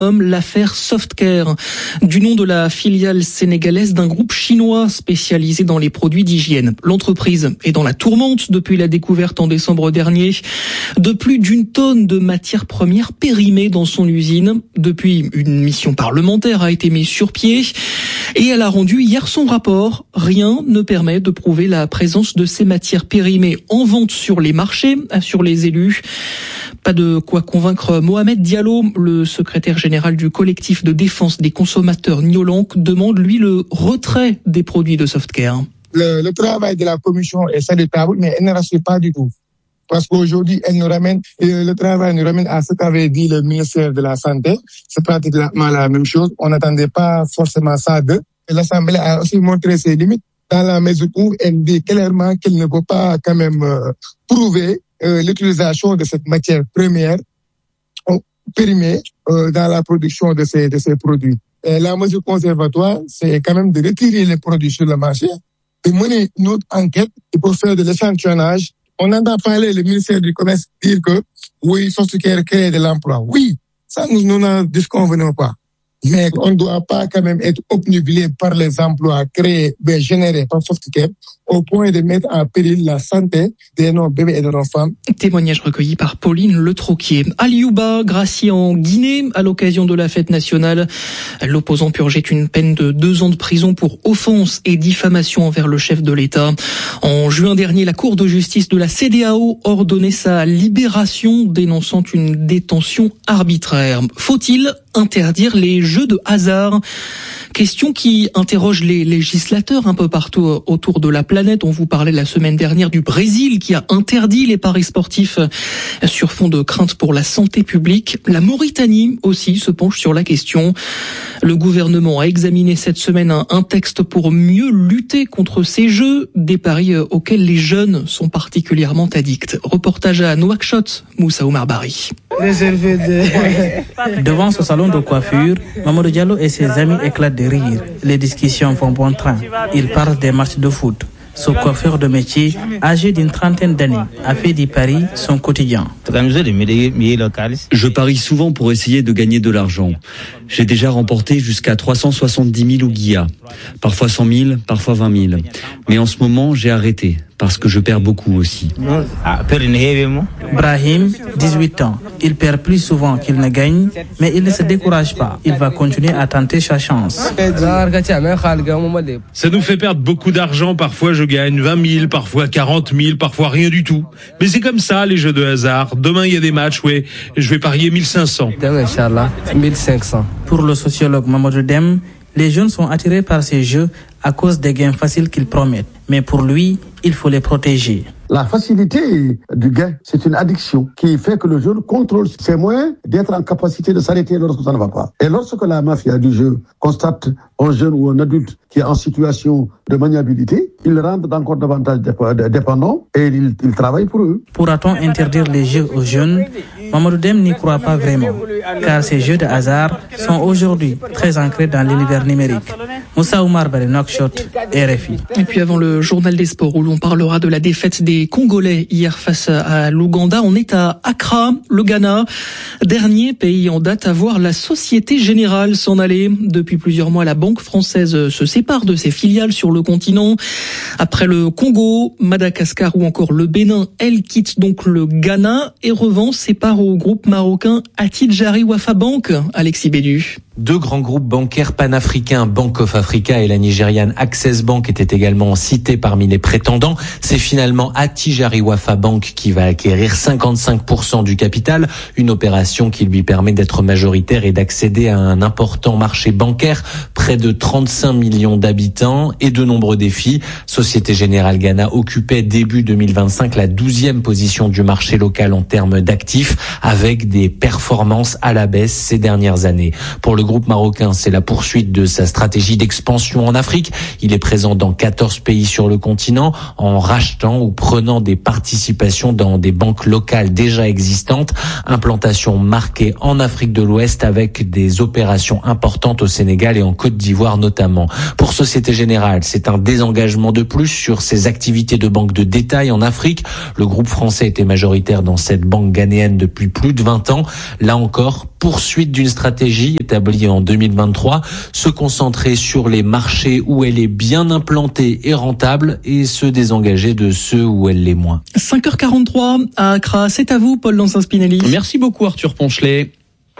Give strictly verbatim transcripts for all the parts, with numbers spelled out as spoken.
L'affaire Softcare, du nom de la filiale sénégalaise d'un groupe chinois spécialisé dans les produits d'hygiène. L'entreprise est dans la tourmente depuis la découverte en décembre dernier de plus d'une tonne de matières premières périmées dans son usine. Depuis, une mission parlementaire a été mise sur pied et elle a rendu hier son rapport. Rien ne permet de prouver la présence de ces matières périmées en vente sur les marchés, assurent les élus. Pas de quoi convaincre Mohamed Diallo, le secrétaire général du collectif de défense des consommateurs Niolank, demande lui le retrait des produits de Softcare. Le, le travail de la commission est salutaire, mais elle ne rassure pas du tout. Parce qu'aujourd'hui, elle nous ramène, le travail nous ramène à ce qu'avait dit le ministère de la Santé. C'est pratiquement la même chose. On n'attendait pas forcément ça d'eux. Et l'Assemblée a aussi montré ses limites dans la mesure où elle dit clairement qu'elle ne peut pas quand même euh, prouver Euh, l'utilisation de cette matière première périmée euh, dans la production de ces, de ces produits. Et la mesure conservatoire, c'est quand même de retirer les produits sur le marché, de mener une autre enquête et pour faire de l'échantillonnage. On entend parler le ministère du Commerce dire que oui, Softcare crée de l'emploi. Oui, ça nous, nous n'en disconvenons pas. Mais on ne doit pas quand même être obnubilé par les emplois créés, bien générés par Softcare, au point de mettre en péril la santé de nos bébés et de nos femmes. Témoignage recueilli par Pauline Le Troquier. Aliouba, gracié en Guinée à l'occasion de la fête nationale. L'opposant purgeait une peine de deux ans de prison pour offense et diffamation envers le chef de l'État. En juin dernier, la Cour de justice de la C E D A O ordonnait sa libération, dénonçant une détention arbitraire. Faut-il interdire les jeux de hasard? Question qui interroge les législateurs un peu partout autour de la planète. On vous parlait la semaine dernière du Brésil qui a interdit les paris sportifs sur fond de crainte pour la santé publique. La Mauritanie aussi se penche sur la question. Le gouvernement a examiné cette semaine un, un texte pour mieux lutter contre ces jeux, des paris auxquels les jeunes sont particulièrement addicts. Reportage à Nouakchott, Moussa Oumar Bari. Devant ce salon de coiffure, Mamadou Diallo et ses amis éclatent de rire. Les discussions font bon train. Ils parlent des matchs de foot. Ce coiffeur de métier, âgé d'une trentaine d'années, a fait des paris son quotidien. Je parie souvent pour essayer de gagner de l'argent. J'ai déjà remporté jusqu'à trois cent soixante-dix mille ouguiya. Parfois cent mille, parfois vingt mille. Mais en ce moment, j'ai arrêté, parce que je perds beaucoup aussi. Brahim, dix-huit ans. Il perd plus souvent qu'il ne gagne, mais il ne se décourage pas. Il va continuer à tenter sa chance. Ça nous fait perdre beaucoup d'argent. Parfois, je gagne vingt mille, parfois quarante mille, parfois rien du tout. Mais c'est comme ça, les jeux de hasard. Demain, il y a des matchs, ouais. Je vais parier mille cinq cents. mille cinq cents. Pour le sociologue Mamadou Dem, les jeunes sont attirés par ces jeux à cause des gains faciles qu'ils promettent. Mais pour lui, il faut les protéger. La facilité du gain, c'est une addiction qui fait que le jeune contrôle ses moyens d'être en capacité de s'arrêter lorsque ça ne va pas. Et lorsque la mafia du jeu constate un jeune ou un adulte qui est en situation de maniabilité, ils le rendent encore davantage dépendants et ils, ils travaillent pour eux. Pourra-t-on interdire les jeux aux jeunes? Mamadou Dem n'y croit pas vraiment, car ces jeux de hasard sont aujourd'hui très ancrés dans l'univers numérique. Moussa Oumar Bari, Nouakchott, R F I. Et puis avant le journal des sports où l'on parlera de la défaite des Congolais hier face à l'Ouganda, on est à Accra, le Ghana, dernier pays en date à voir la Société Générale s'en aller. Depuis plusieurs mois, la Banque française se sépare de ses filiales sur le continent. Après le Congo, Madagascar ou encore le Bénin, elle quitte donc le Ghana et revend ses parts au groupe marocain Attijari Wafa Bank. Alexis Bédu. Deux grands groupes bancaires panafricains, Bank of Africa et la nigériane Access Bank, étaient également cités parmi les prétendants. C'est finalement Attijari Wafa Bank qui va acquérir cinquante-cinq pour cent du capital, une opération qui lui permet d'être majoritaire et d'accéder à un important marché bancaire, près de trente-cinq millions d'habitants et de nombreux défis. Société Générale Ghana occupait début deux mille vingt-cinq la douzième position du marché local en termes d'actifs, avec des performances à la baisse ces dernières années. Pour le groupe marocain, c'est la poursuite de sa stratégie d'expansion en Afrique. Il est présent dans quatorze pays sur le continent en rachetant ou prenant des participations dans des banques locales déjà existantes. Implantation marquée en Afrique de l'Ouest avec des opérations importantes au Sénégal et en Côte d'Ivoire notamment. Pour Société Générale, c'est un désengagement de plus sur ses activités de banque de détail en Afrique. Le groupe français était majoritaire dans cette banque ghanéenne depuis plus de vingt ans. Là encore, poursuite d'une stratégie établie en deux mille vingt-trois, se concentrer sur les marchés où elle est bien implantée et rentable et se désengager de ceux où elle l'est moins. cinq heures quarante-trois à Accra, c'est à vous Paul Lancin-Spinelli. Merci beaucoup Arthur Ponchelet.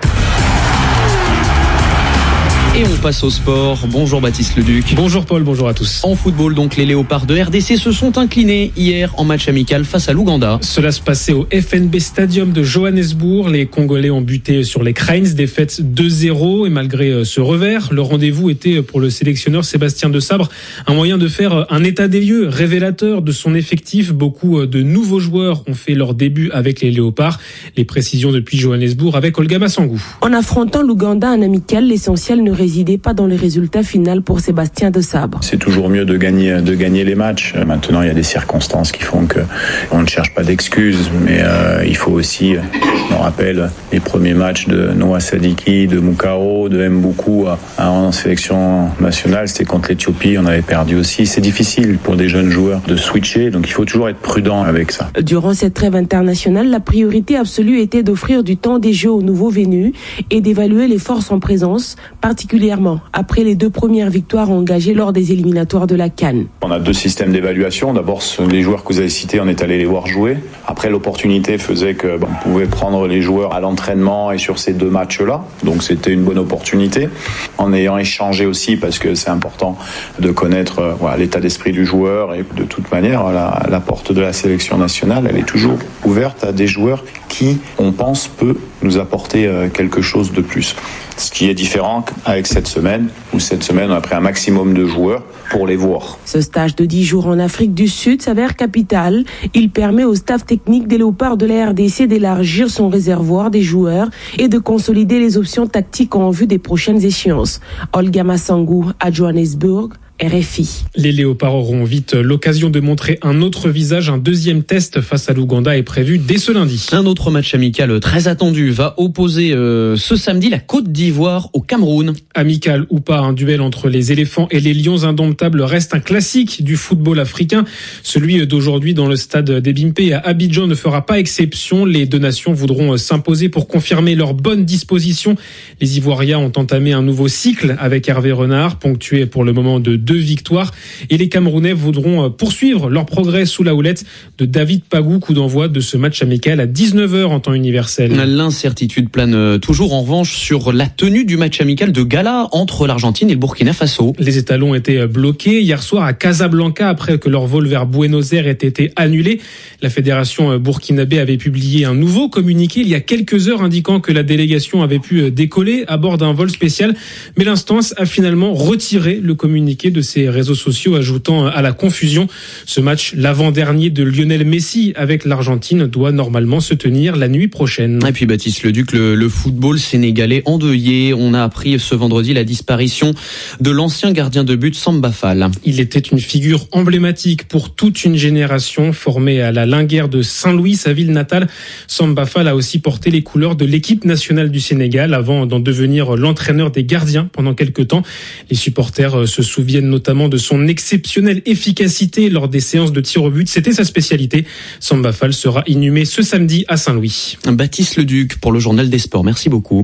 Et on passe au sport. Bonjour Baptiste Leduc. Bonjour Paul, bonjour à tous. En football, donc, les Léopards de R D C se sont inclinés hier en match amical face à l'Ouganda. Cela se passait au F N B Stadium de Johannesburg. Les Congolais ont buté sur les Cranes, défaite deux zéro. Et malgré ce revers, le rendez-vous était pour le sélectionneur Sébastien Desabre un moyen de faire un état des lieux révélateur de son effectif. Beaucoup de nouveaux joueurs ont fait leur début avec les Léopards. Les précisions depuis Johannesburg avec Olga Massangou. En affrontant l'Ouganda en amical, l'essentiel ne résidait pas dans le résultat final pour Sébastien Desabre. C'est toujours mieux de gagner, de gagner les matchs. Maintenant, il y a des circonstances qui font que on ne cherche pas d'excuses, mais euh, il faut aussi, on rappelle les premiers matchs de Noah Sadiki, de Moukaro, de Mboukou en sélection nationale, c'était contre l'Éthiopie, on avait perdu aussi. C'est difficile pour des jeunes joueurs de switcher, donc il faut toujours être prudent avec ça. Durant cette trêve internationale, la priorité absolue était d'offrir du temps des jeux aux nouveaux venus et d'évaluer les forces en présence, particulièrement après les deux premières victoires engagées lors des éliminatoires de la CAN. On a deux systèmes d'évaluation. D'abord, les joueurs que vous avez cités, on est allé les voir jouer. Après, l'opportunité faisait que bon, on pouvait prendre les joueurs à l'entraînement et sur ces deux matchs-là. Donc, c'était une bonne opportunité. En ayant échangé aussi, parce que c'est important de connaître euh, voilà, l'état d'esprit du joueur. Et de toute manière, la, la porte de la sélection nationale, elle est toujours ouverte à des joueurs qui, on pense, peut nous apporter euh, quelque chose de plus. Ce qui est différent avec cette semaine, où cette semaine on a pris un maximum de joueurs pour les voir. Ce stage de dix jours en Afrique du Sud s'avère capital. Il permet au staff technique des Léopards de la R D C d'élargir son réservoir des joueurs et de consolider les options tactiques en vue des prochaines échéances. Olga Massangou à Johannesburg. R F I. Les Léopards auront vite l'occasion de montrer un autre visage. Un deuxième test face à l'Ouganda est prévu dès ce lundi. Un autre match amical très attendu va opposer euh, ce samedi la Côte d'Ivoire au Cameroun. Amical ou pas, un duel entre les éléphants et les lions indomptables reste un classique du football africain. Celui d'aujourd'hui dans le stade d'Ebimpe à Abidjan ne fera pas exception. Les deux nations voudront s'imposer pour confirmer leur bonne disposition. Les Ivoiriens ont entamé un nouveau cycle avec Hervé Renard, ponctué pour le moment de deux victoires. Et les Camerounais voudront poursuivre leur progrès sous la houlette de David Pagou, coup d'envoi de ce match amical à dix-neuf heures en temps universel. L'incertitude plane toujours en revanche sur la tenue du match amical de gala entre l'Argentine et le Burkina Faso. Les étalons étaient bloqués hier soir à Casablanca après que leur vol vers Buenos Aires ait été annulé. La fédération burkinabé avait publié un nouveau communiqué il y a quelques heures indiquant que la délégation avait pu décoller à bord d'un vol spécial. Mais l'instance a finalement retiré le communiqué de ses réseaux sociaux, ajoutant à la confusion. Ce match, l'avant-dernier de Lionel Messi avec l'Argentine, doit normalement se tenir la nuit prochaine. Et puis Baptiste Leduc, le, le football sénégalais endeuillé. On a appris ce vendredi la disparition de l'ancien gardien de but Samba Fall. Il était une figure emblématique pour toute une génération formée à la Linguère de Saint-Louis, sa ville natale. Samba Fall a aussi porté les couleurs de l'équipe nationale du Sénégal avant d'en devenir l'entraîneur des gardiens pendant quelques temps. Les supporters se souviennent notamment de son exceptionnelle efficacité lors des séances de tir au but. C'était sa spécialité. Samba Fall sera inhumé ce samedi à Saint-Louis. Baptiste Leduc pour le Journal des Sports. Merci beaucoup.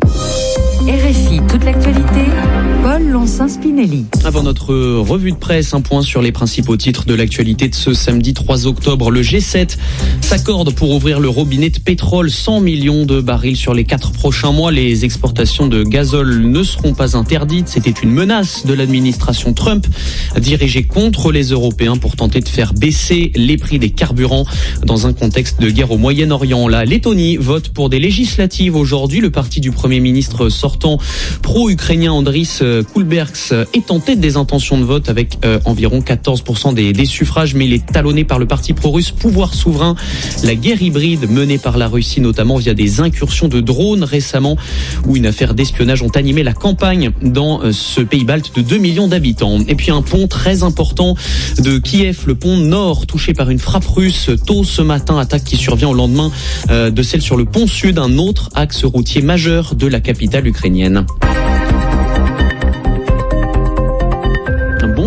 R F I, toute l'actualité. Paul Lancin-Spinelli. Avant notre revue de presse, un point sur les principaux titres de l'actualité de ce samedi trois octobre. Le G sept s'accorde pour ouvrir le robinet de pétrole. cent millions de barils sur les quatre prochains mois. Les exportations de gazole ne seront pas interdites. C'était une menace de l'administration Trump dirigée contre les Européens pour tenter de faire baisser les prix des carburants dans un contexte de guerre au Moyen-Orient. La Lettonie vote pour des législatives aujourd'hui. Le parti du Premier ministre sortant pro-ukrainien Andris Kulbergs est en tête des intentions de vote avec euh, environ quatorze pour cent des, des suffrages, mais il est talonné par le parti pro-russe Pouvoir Souverain. La guerre hybride menée par la Russie, notamment via des incursions de drones récemment, ou une affaire d'espionnage ont animé la campagne dans euh, ce pays balte de deux millions d'habitants. Et puis un pont très important de Kiev, le pont Nord, touché par une frappe russe tôt ce matin, attaque qui survient au lendemain euh, de celle sur le pont Sud, un autre axe routier majeur de la capitale ukrainienne. Bonjour.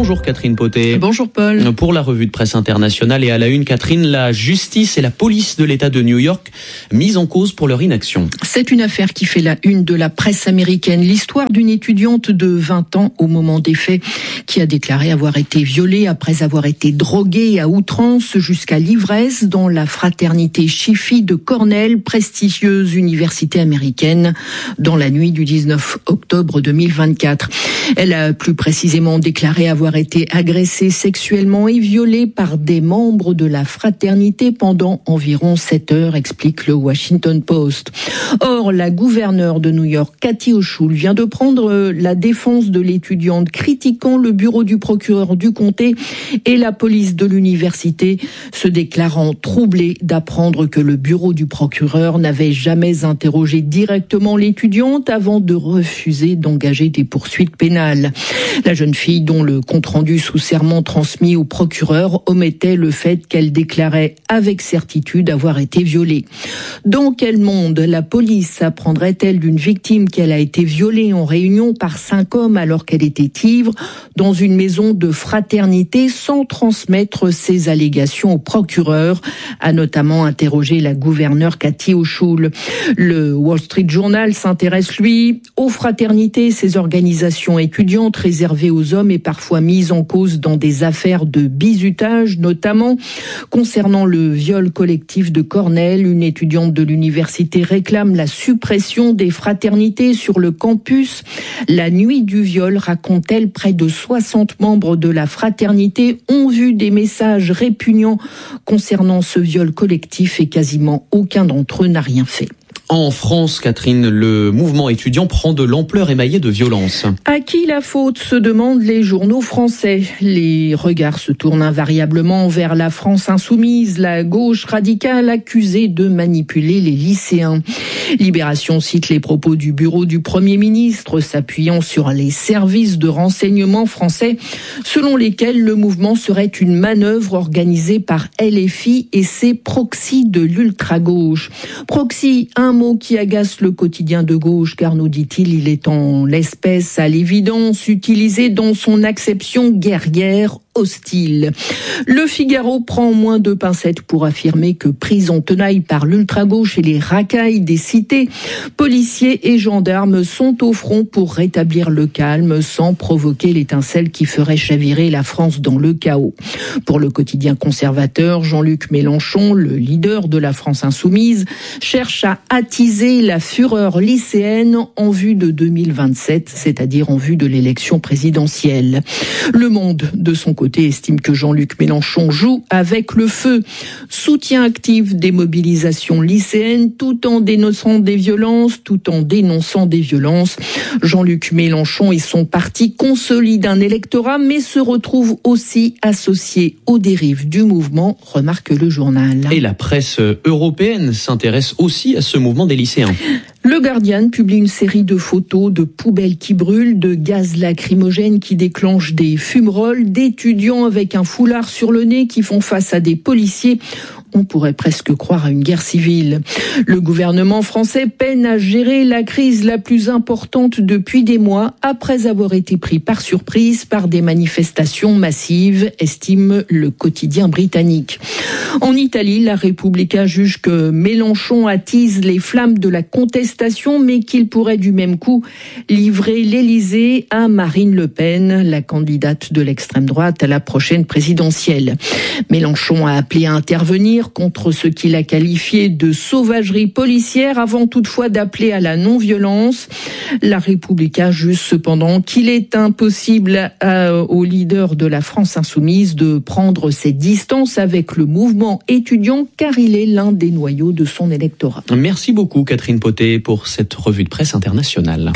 Bonjour Catherine Potet. Bonjour Paul. Pour la revue de presse internationale et à la une, Catherine, la justice et la police de l'État de New York mises en cause pour leur inaction. C'est une affaire qui fait la une de la presse américaine. L'histoire d'une étudiante de vingt ans au moment des faits qui a déclaré avoir été violée après avoir été droguée à outrance jusqu'à l'ivresse dans la fraternité Chi Phi de Cornell, prestigieuse université américaine, dans la nuit du dix-neuf octobre deux mille vingt-quatre. Elle a plus précisément déclaré avoir été agressée sexuellement et violée par des membres de la fraternité pendant environ sept heures, explique le Washington Post. Or, la gouverneure de New York, Kathy Hochul, vient de prendre la défense de l'étudiante, critiquant le bureau du procureur du comté et la police de l'université, se déclarant troublée d'apprendre que le bureau du procureur n'avait jamais interrogé directement l'étudiante avant de refuser d'engager des poursuites pénales. La jeune fille, dont le compte-rendu sous serment transmis au procureur omettait le fait qu'elle déclarait avec certitude avoir été violée. Dans quel monde la police apprendrait-elle d'une victime qu'elle a été violée en réunion par cinq hommes alors qu'elle était ivre dans une maison de fraternité sans transmettre ses allégations au procureur, a notamment interrogé la gouverneure Kathy Hochul. Le Wall Street Journal s'intéresse, lui, aux fraternités, ces organisations étudiantes réservées aux hommes et parfois mises en cause dans des affaires de bizutage, notamment concernant le viol collectif de Cornell. Une étudiante de l'université réclame la suppression des fraternités sur le campus. La nuit du viol, raconte-t-elle, près de soixante membres de la fraternité ont vu des messages répugnants concernant ce viol collectif et quasiment aucun d'entre eux n'a rien fait. En France, Catherine, le mouvement étudiant prend de l'ampleur émaillée de violence. À qui la faute, se demandent les journaux français. Les regards se tournent invariablement vers la France insoumise, la gauche radicale accusée de manipuler les lycéens. Libération cite les propos du bureau du Premier ministre, s'appuyant sur les services de renseignement français, selon lesquels le mouvement serait une manœuvre organisée par L F I et ses proxys de l'ultra-gauche. Proxy, un mot qui agace le quotidien de gauche, car, nous dit-il, il est en l'espèce à l'évidence utilisé dans son acception guerrière, hostile. Le Figaro prend moins de pincettes pour affirmer que, pris en tenaille par l'ultra-gauche et les racailles des cités, policiers et gendarmes sont au front pour rétablir le calme sans provoquer l'étincelle qui ferait chavirer la France dans le chaos. Pour le quotidien conservateur, Jean-Luc Mélenchon, le leader de la France insoumise, cherche à attiser la fureur lycéenne en vue de deux mille vingt-sept, c'est-à-dire en vue de l'élection présidentielle. Le Monde, de son côté, estime que Jean-Luc Mélenchon joue avec le feu. Soutien actif des mobilisations lycéennes tout en dénonçant des violences, tout en dénonçant des violences. Jean-Luc Mélenchon et son parti consolident un électorat, mais se retrouvent aussi associés aux dérives du mouvement, remarque le journal. Et la presse européenne s'intéresse aussi à ce mouvement des lycéens. Le Guardian publie une série de photos de poubelles qui brûlent, de gaz lacrymogènes qui déclenchent des fumerolles, d'étudiants avec un foulard sur le nez qui font face à des policiers. On pourrait presque croire à une guerre civile. Le gouvernement français peine à gérer la crise la plus importante depuis des mois, après avoir été pris par surprise par des manifestations massives, estime le quotidien britannique. En Italie, la Repubblica juge que Mélenchon attise les flammes de la contestation, mais qu'il pourrait du même coup livrer l'Élysée à Marine Le Pen, la candidate de l'extrême droite à la prochaine présidentielle. Mélenchon a appelé à intervenir contre ce qu'il a qualifié de sauvagerie policière, avant toutefois d'appeler à la non-violence. La Repubblica juge cependant qu'il est impossible à, au leader de la France insoumise de prendre ses distances avec le mouvement étudiant, car il est l'un des noyaux de son électorat. Merci beaucoup Catherine Potet pour cette revue de presse internationale.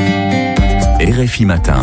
R F I Matin.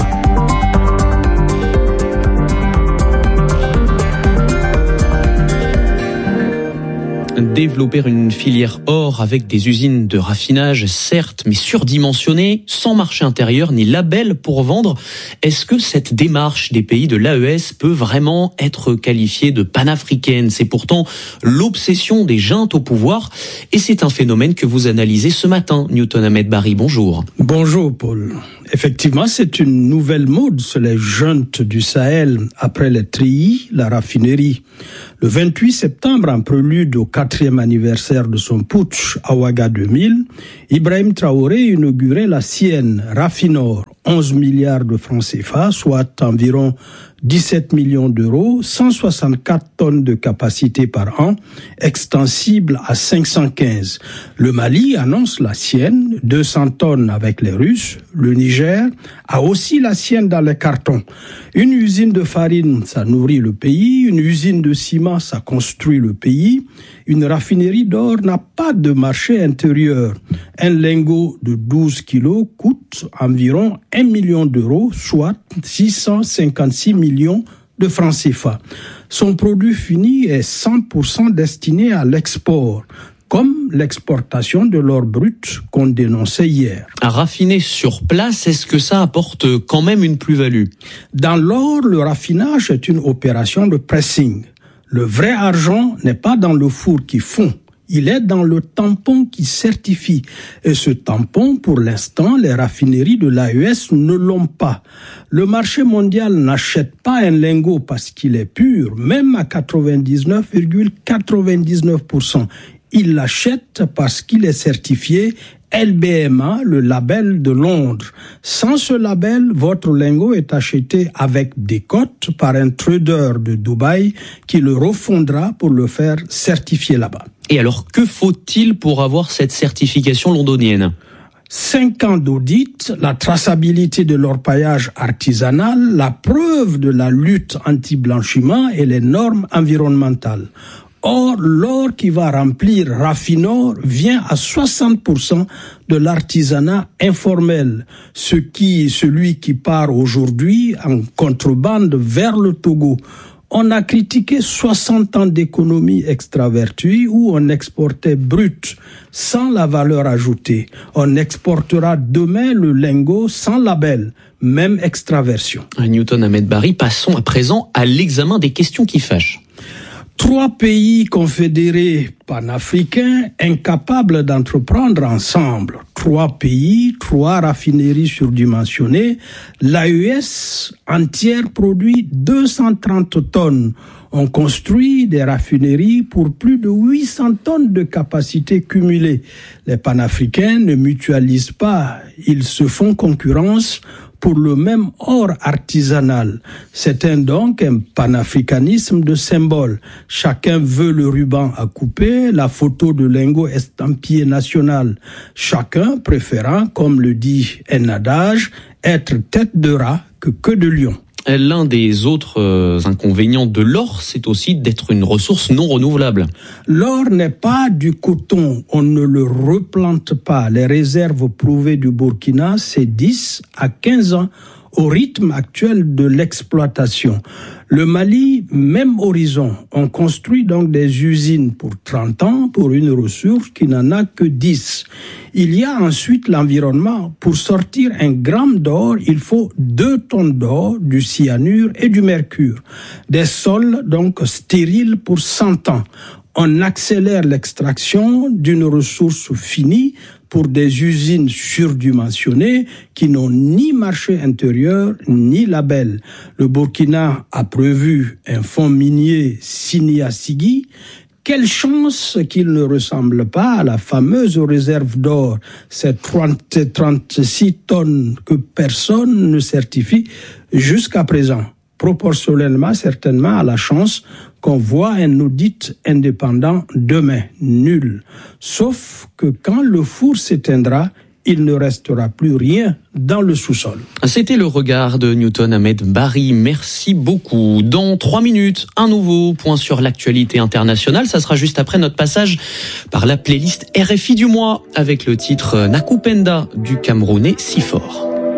Développer une filière or avec des usines de raffinage, certes, mais surdimensionnées, sans marché intérieur ni label pour vendre. Est-ce que cette démarche des pays de l'A E S peut vraiment être qualifiée de panafricaine ? C'est pourtant l'obsession des juntes au pouvoir et c'est un phénomène que vous analysez ce matin. Newton Ahmed Barry, bonjour. Bonjour Paul. Effectivement, c'est une nouvelle mode sur les juntes du Sahel après les treillis, la raffinerie. Le vingt-huit septembre, en prélude au quatrième anniversaire de son putsch à Ouaga deux mille, Ibrahim Traoré inaugurait la sienne, Raffinor, onze milliards de francs C F A, soit environ dix-sept millions d'euros, cent soixante-quatre tonnes de capacité par an, extensible à cinq cent quinze. Le Mali annonce la sienne, deux cents tonnes avec les Russes. Le Niger a aussi la sienne dans les cartons. Une usine de farine, ça nourrit le pays. Une usine de ciment, ça construit le pays. Une raffinerie d'or n'a pas de marché intérieur. Un lingot de douze kilos coûte environ un million d'euros, soit six cent cinquante-six millions de francs C F A. Son produit fini est cent pour cent destiné à l'export, comme l'exportation de l'or brut qu'on dénonçait hier. À raffiner sur place, est-ce que ça apporte quand même une plus-value ? Dans l'or, le raffinage est une opération de pressing. Le vrai argent n'est pas dans le four qui fond. Il est dans le tampon qui certifie. Et ce tampon, pour l'instant, les raffineries de l'A E S ne l'ont pas. Le marché mondial n'achète pas un lingot parce qu'il est pur, même à quatre-vingt-dix-neuf virgule quatre-vingt-dix-neuf pour cent. Il l'achète parce qu'il est certifié L B M A, le label de Londres. Sans ce label, votre lingot est acheté avec des cotes par un trader de Dubaï qui le refondra pour le faire certifier là-bas. Et alors, que faut-il pour avoir cette certification londonienne ? Cinq ans d'audit, la traçabilité de l'orpaillage artisanal, la preuve de la lutte anti-blanchiment et les normes environnementales. Or, l'or qui va remplir Raffinor vient à soixante pour cent de l'artisanat informel, ce qui, celui qui part aujourd'hui en contrebande vers le Togo. On a critiqué soixante ans d'économie extravertie où on exportait brut, sans la valeur ajoutée. On exportera demain le lingot sans label, même extraversion. Newton Ahmed Barry, passons à présent à l'examen des questions qui fâchent. Trois pays confédérés panafricains incapables d'entreprendre ensemble. Trois pays, trois raffineries surdimensionnées. L'A E S entière produit deux cent trente tonnes. On construit des raffineries pour plus de huit cents tonnes de capacité cumulée. Les panafricains ne mutualisent pas, ils se font concurrence pour le même or artisanal. C'est un, donc un panafricanisme de symbole. Chacun veut le ruban à couper, la photo de lingot estampillé national. Chacun préférant, comme le dit un adage, être tête de rat que queue de lion. L'un des autres inconvénients de l'or, c'est aussi d'être une ressource non renouvelable. L'or n'est pas du coton, on ne le replante pas. Les réserves prouvées du Burkina, c'est dix à quinze ans au rythme actuel de l'exploitation. Le Mali, même horizon. On construit donc des usines pour trente ans pour une ressource qui n'en a que dix. Il y a ensuite l'environnement. Pour sortir un gramme d'or, il faut deux tonnes d'or, du cyanure et du mercure. Des sols donc stériles pour cent ans. On accélère l'extraction d'une ressource finie pour des usines surdimensionnées qui n'ont ni marché intérieur ni label. Le Burkina a prévu un fonds minier Sini-Assigui. Quelle chance qu'il ne ressemble pas à la fameuse réserve d'or, ces trente, trente-six tonnes que personne ne certifie jusqu'à présent. Proportionnellement, certainement, à la chance qu'on voit un audit indépendant demain. Nul. Sauf que quand le four s'éteindra, il ne restera plus rien dans le sous-sol. C'était le regard de Newton Ahmed Barry. Merci beaucoup. Dans trois minutes, un nouveau point sur l'actualité internationale. Ça sera juste après notre passage par la playlist R F I du mois avec le titre Nakupenda du Camerounais si fort.